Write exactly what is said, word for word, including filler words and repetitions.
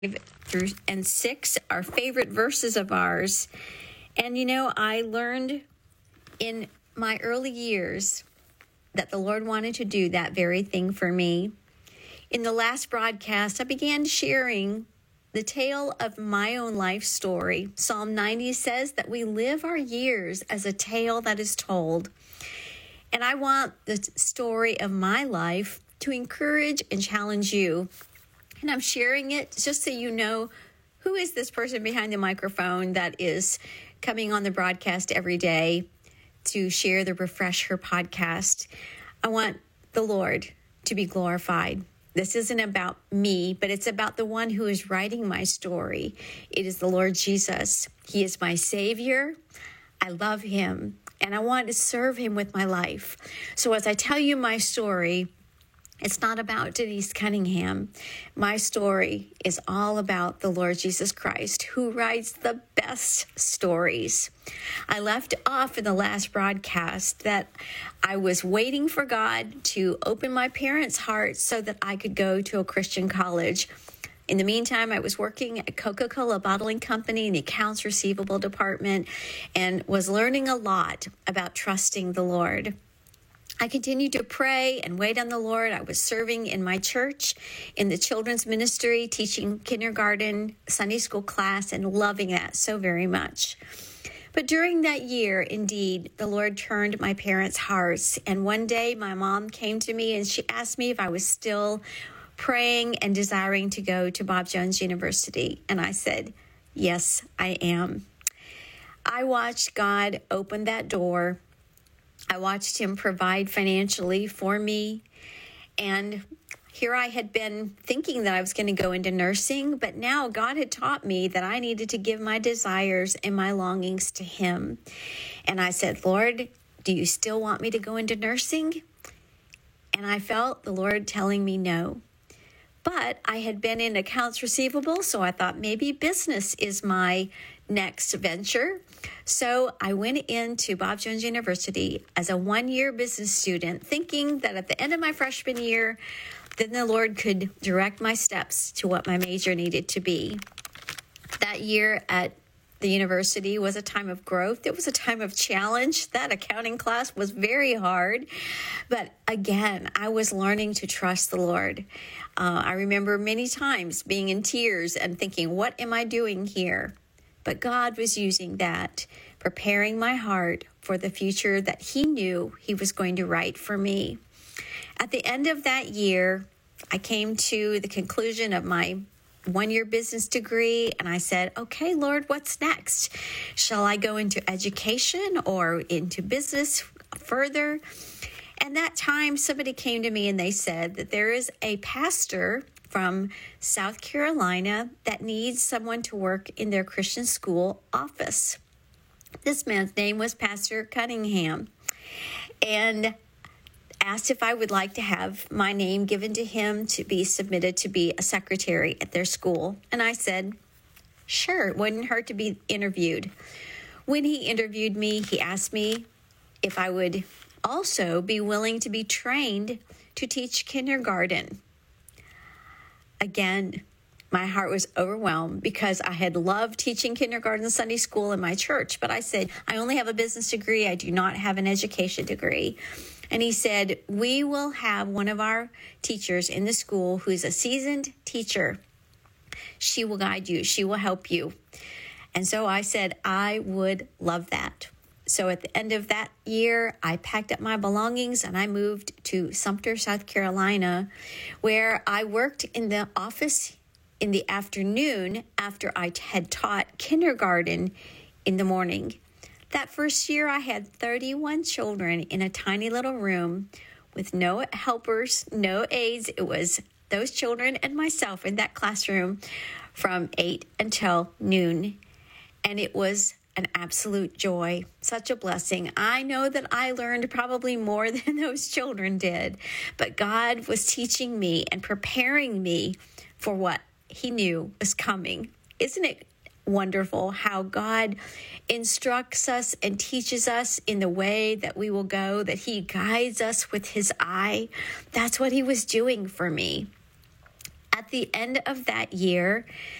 through and six are favorite verses of ours. And you know, I learned in my early years that the Lord wanted to do that very thing for me. In the last broadcast, I began sharing the tale of my own life story. Psalm ninety says that we live our years as a tale that is told. And I want the story of my life to encourage and challenge you. And I'm sharing it just so you know who is this person behind the microphone that is coming on the broadcast every day to share the Refresh Her podcast. I want the Lord to be glorified. This isn't about me, but it's about the one who is writing my story. It is the Lord Jesus. He is my Savior. I love him, and I want to serve him with my life. So as I tell you my story, it's not about Denise Cunningham. My story is all about the Lord Jesus Christ, who writes the best stories. I left off in the last broadcast that I was waiting for God to open my parents' hearts so that I could go to a Christian college. In the meantime, I was working at Coca-Cola Bottling Company in the accounts receivable department and was learning a lot about trusting the Lord. I continued to pray and wait on the Lord. I was serving in my church, in the children's ministry, teaching kindergarten, Sunday school class, and loving that so very much. But during that year, indeed, the Lord turned my parents' hearts. And one day my mom came to me and she asked me if I was still praying and desiring to go to Bob Jones University. And I said, yes, I am. I watched God open that door. I watched him provide financially for me. And here I had been thinking that I was going to go into nursing, but now God had taught me that I needed to give my desires and my longings to him. And I said, Lord, do you still want me to go into nursing? And I felt the Lord telling me no. But I had been in accounts receivable, so I thought maybe business is my next venture. So I went into Bob Jones University as a one-year business student, thinking that at the end of my freshman year, then the Lord could direct my steps to what my major needed to be. That year at the university was a time of growth. It was a time of challenge. That accounting class was very hard. But again, I was learning to trust the Lord. Uh, I remember many times being in tears and thinking, what am I doing here? But God was using that, preparing my heart for the future that he knew he was going to write for me. At the end of that year, I came to the conclusion of my one-year business degree, and I said, okay, Lord, what's next? Shall I go into education or into business further? And that time, somebody came to me and they said that there is a pastor from South Carolina that needs someone to work in their Christian school office. This man's name was Pastor Cunningham, and asked if I would like to have my name given to him to be submitted to be a secretary at their school. And I said, sure, it wouldn't hurt to be interviewed. When he interviewed me, he asked me if I would also be willing to be trained to teach kindergarten. Again, my heart was overwhelmed because I had loved teaching kindergarten and Sunday school in my church. But I said, I only have a business degree. I do not have an education degree. And he said, we will have one of our teachers in the school who's a seasoned teacher. She will guide you. She will help you. And so I said, I would love that. So at the end of that year, I packed up my belongings and I moved to Sumter, South Carolina, where I worked in the office in the afternoon after I had taught kindergarten in the morning. That first year, I had thirty-one children in a tiny little room with no helpers, no aides. It was those children and myself in that classroom from eight until noon. And it was an absolute joy, such a blessing. I know that I learned probably more than those children did, but God was teaching me and preparing me for what he knew was coming. Isn't it wonderful how God instructs us and teaches us in the way that we will go, that he guides us with his eye? That's what he was doing for me. at the end of that year,